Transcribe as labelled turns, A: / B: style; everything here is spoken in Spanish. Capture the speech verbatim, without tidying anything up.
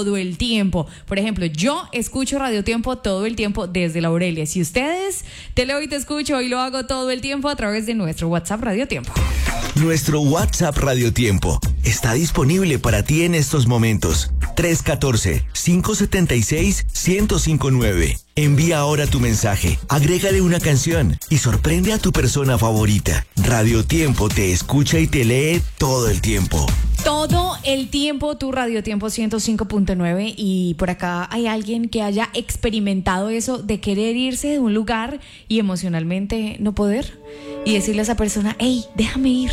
A: todo el tiempo. Por ejemplo, yo escucho Radio Tiempo todo el tiempo desde la Aurelia. Si ustedes, te leo y te escucho, y lo hago todo el tiempo a través de nuestro WhatsApp Radio Tiempo.
B: Nuestro WhatsApp Radio Tiempo está disponible para ti en estos momentos. tres uno cuatro, cinco siete seis, uno cero cinco nueve. Envía ahora tu mensaje, agrégale una canción y sorprende a tu persona favorita. Radio Tiempo te escucha y te lee todo el tiempo.
A: Todo el tiempo, tu Radio Tiempo ciento cinco punto nueve. Y por acá hay alguien que haya experimentado eso de querer irse de un lugar y emocionalmente no poder. Y decirle a esa persona, hey, déjame ir.